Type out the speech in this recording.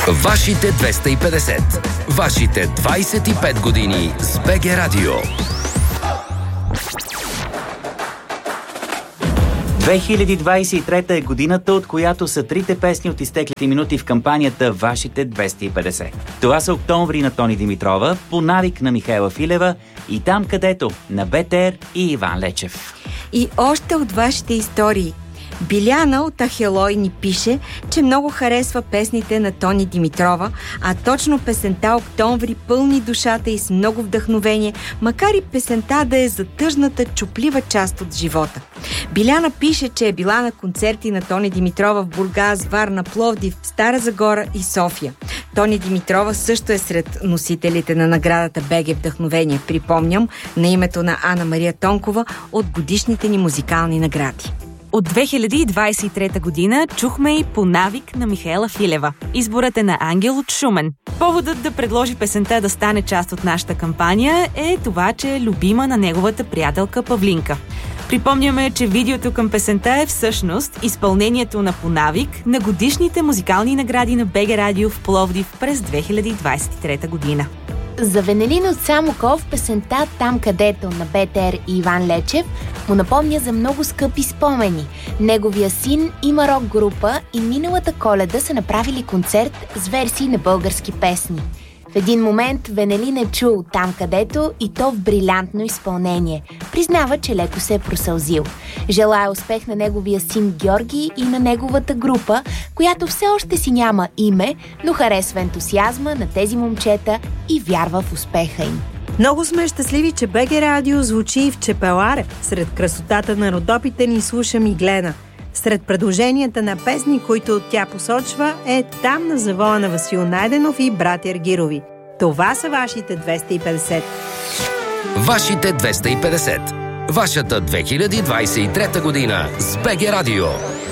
Вашите 250. Вашите 25 години с БГ Радио. 2023 е годината, от която са трите песни от изтеклите минути в кампанията Вашите 250. Това са Октомври на Тони Димитрова, По навик на Михаела Филева и Там където на БТР и Иван Лечев. И още от вашите истории. Биляна от Ахелой ни пише, че много харесва песните на Тони Димитрова, а точно песента Октомври пълни душата и с много вдъхновение, макар и песента да е за тъжната, чуплива част от живота. Биляна пише, че е била на концерти на Тони Димитрова в Бургас, Варна, Пловдив, Стара Загора и София. Тони Димитрова също е сред носителите на наградата БГ Вдъхновение, припомням, на името на Ана Мария Тонкова от годишните ни музикални награди. От 2023 година чухме и По навик на Михаела Филева. Изборът е на Ангел от Шумен. Поводът да предложи песента да стане част от нашата кампания е това, че е любима на неговата приятелка Павлинка. Припомняме, че видеото към песента е всъщност изпълнението на По навик на годишните музикални награди на БГ Радио в Пловдив през 2023 година. За Венелин от Самоков песента Там където на БТР и Иван Лечев му напомня за много скъпи спомени. Неговия син има рок група и миналата Коледа са направили концерт с версии на български песни. В един момент Венелин е чул Там където и то в брилянтно изпълнение. Признава, че леко се е просълзил. Желая успех на неговия син Георги и на неговата група, която все още си няма име, но харесва ентусиазма на тези момчета и вярва в успеха им. Много сме щастливи, че БГ Радио звучи и в Чепеларе. Сред красотата на Родопите ни слуша Миглена. Сред предложенията на песни, които тя посочва, е Там на завоя на Васил Найденов и братя Аргирови. Това са вашите 250. Вашите 250. Вашата 2023 година с БГ Радио.